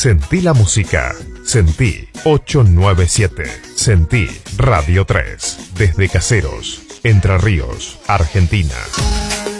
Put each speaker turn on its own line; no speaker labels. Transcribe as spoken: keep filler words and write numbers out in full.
Sentí la música. Sentí ochocientos noventa y siete. Sentí Radio tres. Desde Caseros, Entre Ríos, Argentina.